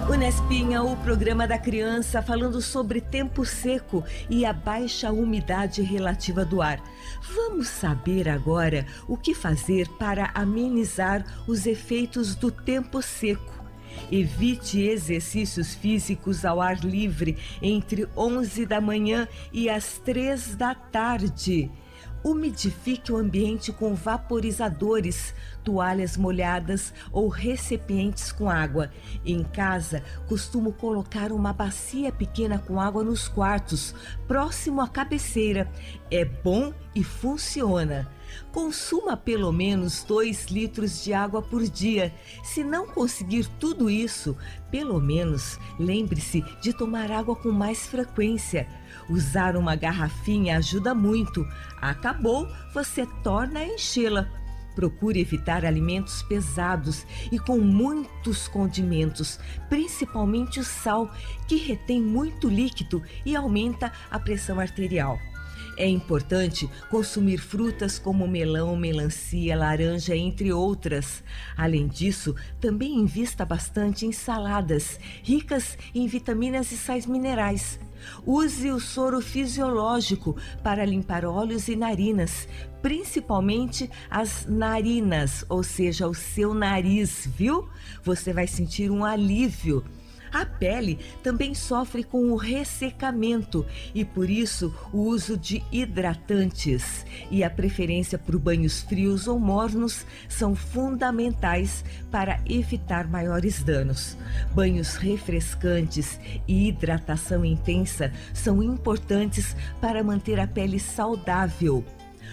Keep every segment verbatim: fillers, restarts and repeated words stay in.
O Nespinha, o programa da criança, falando sobre tempo seco e a baixa umidade relativa do ar. Vamos saber agora o que fazer para amenizar os efeitos do tempo seco. Evite exercícios físicos ao ar livre entre onze da manhã e as três da tarde. Umidifique o ambiente com vaporizadores, toalhas molhadas ou recipientes com água. Em casa, costumo colocar uma bacia pequena com água nos quartos, próximo à cabeceira. É bom e funciona. Consuma pelo menos dois litros de água por dia. Se não conseguir tudo isso, pelo menos lembre-se de tomar água com mais frequência. Usar uma garrafinha ajuda muito. Acabou, você torna a enchê-la. Procure evitar alimentos pesados e com muitos condimentos, principalmente o sal, que retém muito líquido e aumenta a pressão arterial. É importante consumir frutas como melão, melancia, laranja, entre outras. Além disso, também invista bastante em saladas, ricas em vitaminas e sais minerais. Use o soro fisiológico para limpar olhos e narinas, principalmente as narinas, ou seja, o seu nariz, viu? Você vai sentir um alívio. A pele também sofre com o ressecamento e, por isso, o uso de hidratantes e a preferência por banhos frios ou mornos são fundamentais para evitar maiores danos. Banhos refrescantes e hidratação intensa são importantes para manter a pele saudável.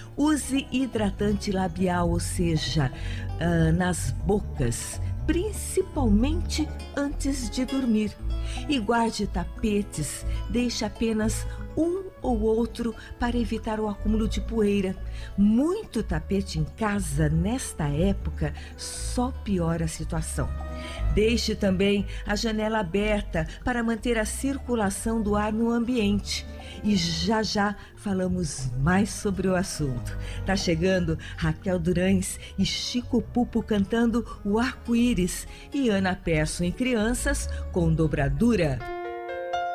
Use hidratante labial, ou seja, uh, nas bocas, principalmente antes de dormir. E guarde tapetes, deixe apenas um ou outro para evitar o acúmulo de poeira. Muito tapete em casa nesta época só piora a situação. Deixe também a janela aberta para manter a circulação do ar no ambiente. E já já falamos mais sobre o assunto. Tá chegando Raquel Durães e Chico Pupo cantando o Arco-Íris e Ana Persson em Crianças com Dobradura.